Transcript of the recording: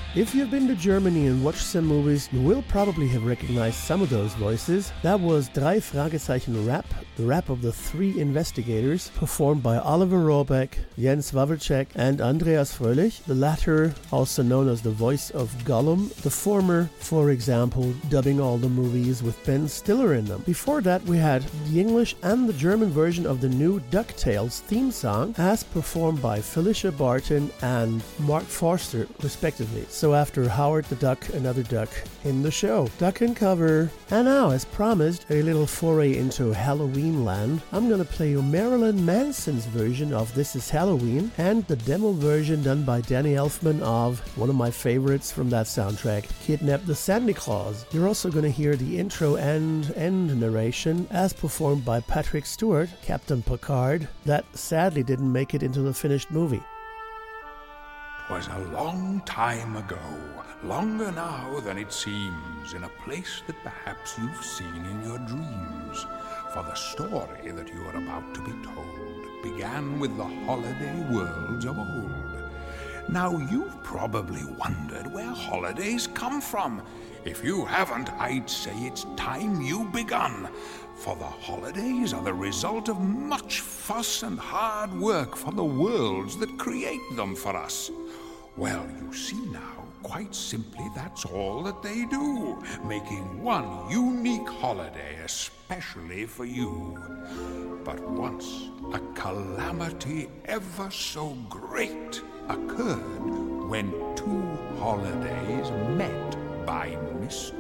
If you've been to Germany and watched some movies, you will probably have recognized some of those voices. That was Drei Fragezeichen Rap, the rap of the three investigators, performed by Oliver Rohrbeck, Jens Wawrczeck, and Andreas Fröhlich, the latter also known as the voice of Gollum, the former, for example, dubbing all the movies with Ben Stiller in them. Before that, we had the English and the German version of the new DuckTales theme song, as performed by Felicia Barton and Mark Forster, respectively. So after Howard the Duck, another duck in the show. Duck and cover. And now, as promised, a little foray into Halloween land. I'm gonna play you Marilyn Manson's version of This Is Halloween and the demo version done by Danny Elfman of one of my favorites from that soundtrack, Kidnap the Sandy Claus. You're also gonna hear the intro and end narration as performed by Patrick Stewart, Captain Picard, that sadly didn't make it into the finished movie. 'Twas a long time ago, longer now than it seems, in a place that perhaps you've seen in your dreams. For the story that you are about to be told began with the holiday worlds of old. Now you've probably wondered where holidays come from. If you haven't, I'd say it's time you begun. For the holidays are the result of much fuss and hard work for the worlds that create them for us. Well, you see now, quite simply that's all that they do, making one unique holiday especially for you. But once a calamity ever so great occurred when two holidays met by mistake.